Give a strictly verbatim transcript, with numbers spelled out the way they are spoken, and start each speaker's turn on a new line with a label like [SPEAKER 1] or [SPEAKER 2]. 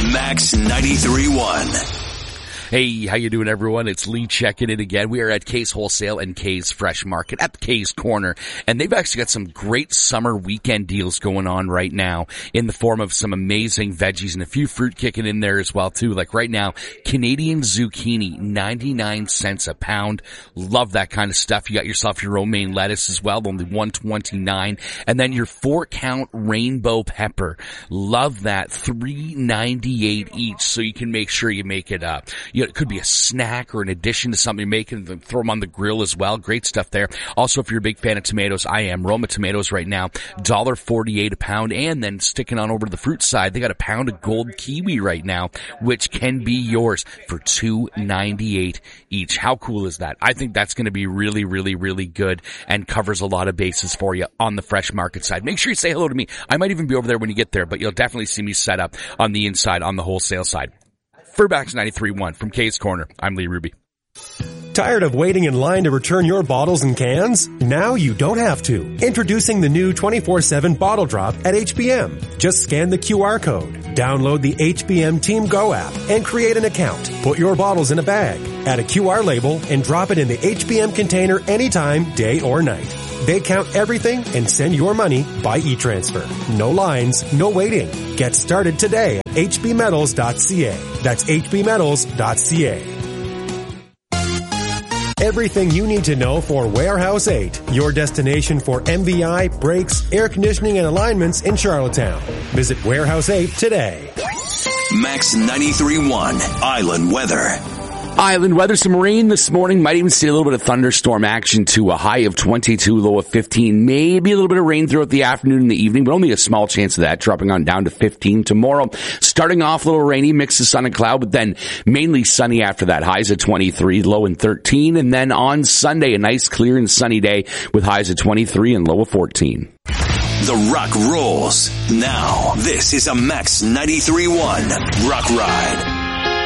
[SPEAKER 1] Max ninety-three point one.
[SPEAKER 2] Hey, how you doing, everyone? It's Lee checking in again. We are at Kay's Wholesale and Kay's Fresh Market at Kay's Corner, and they've actually got some great summer weekend deals going on right now in the form of some amazing veggies and a few fruit kicking in there as well, too. Like right now, Canadian zucchini, ninety-nine cents a pound. Love that kind of stuff. You got yourself your romaine lettuce as well, only one twenty-nine. And then your four-count rainbow pepper. Love that, three ninety-eight each, so you can make sure you make it up. You know, it could be a snack or an addition to something you're making, throw them on the grill as well. Great stuff there. Also, if you're a big fan of tomatoes, I am. Roma tomatoes right now, one dollar forty-eight a pound. And then sticking on over to the fruit side, they got a pound of gold kiwi right now, which can be yours for two ninety-eight each. How cool is that? I think that's going to be really, really, really good and covers a lot of bases for you on the fresh market side. Make sure you say hello to me. I might even be over there when you get there, but you'll definitely see me set up on the inside on the wholesale side. For Max ninety-three point one from Kay's Corner, I'm Lee Ruby.
[SPEAKER 3] Tired of waiting in line to return your bottles and cans? Now you don't have to. Introducing the new twenty-four seven Bottle Drop at H B M. Just scan the Q R code, download the H B M Team Go app, and create an account. Put your bottles in a bag, add a Q R label, and drop it in the H B M container anytime, day or night. They count everything and send your money by e-transfer. No lines, no waiting. Get started today at h b metals dot c a. That's h b metals dot c a. Everything you need to know for Warehouse eight, your destination for M V I, brakes, air conditioning, and alignments in Charlottetown. Visit Warehouse eight today.
[SPEAKER 1] Max ninety-three point one, Island Weather.
[SPEAKER 2] Island weather, some rain this morning. Might even see a little bit of thunderstorm action to a high of twenty-two, low of fifteen. Maybe a little bit of rain throughout the afternoon and the evening, but only a small chance of that, dropping on down to fifteen tomorrow. Starting off a little rainy, mix of sun and cloud, but then mainly sunny after that. Highs at twenty-three, low in thirteen. And then on Sunday, a nice, clear and sunny day with highs at twenty-three and low of fourteen.
[SPEAKER 1] The rock rolls. Now, this is a Max ninety-three point one Rock Ride.